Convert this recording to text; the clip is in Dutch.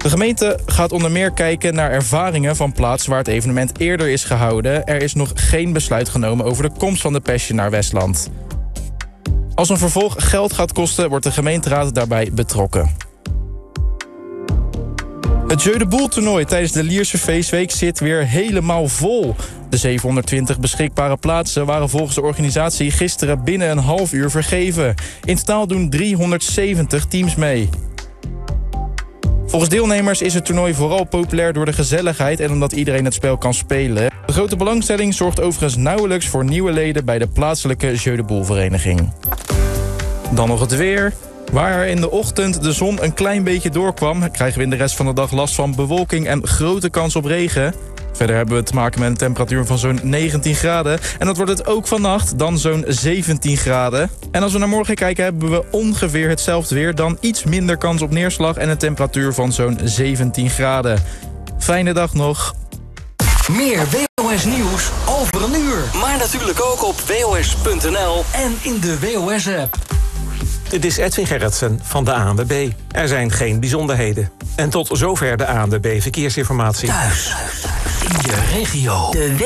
De gemeente gaat onder meer kijken naar ervaringen van plaatsen waar het evenement eerder is gehouden. Er is nog geen besluit genomen over de komst van de Passion naar Westland. Als een vervolg geld gaat kosten, wordt de gemeenteraad daarbij betrokken. Het Jeu de Boel toernooi tijdens de Lierse Feestweek zit weer helemaal vol. De 720 beschikbare plaatsen waren volgens de organisatie gisteren binnen een half uur vergeven. In totaal doen 370 teams mee. Volgens deelnemers is het toernooi vooral populair door de gezelligheid en omdat iedereen het spel kan spelen. De grote belangstelling zorgt overigens nauwelijks voor nieuwe leden bij de plaatselijke Jeu de Boel vereniging. Dan nog het weer. Waar er in de ochtend de zon een klein beetje doorkwam, krijgen we in de rest van de dag last van bewolking en grote kans op regen. Verder hebben we te maken met een temperatuur van zo'n 19 graden. En dat wordt het ook vannacht, dan zo'n 17 graden. En als we naar morgen kijken, hebben we ongeveer hetzelfde weer, dan iets minder kans op neerslag en een temperatuur van zo'n 17 graden. Fijne dag nog. Meer WOS nieuws over een uur. Maar natuurlijk ook op WOS.nl en in de WOS-app. Dit is Edwin Gerritsen van de ANWB. Er zijn geen bijzonderheden. En tot zover de ANWB Verkeersinformatie. Thuis, in je regio.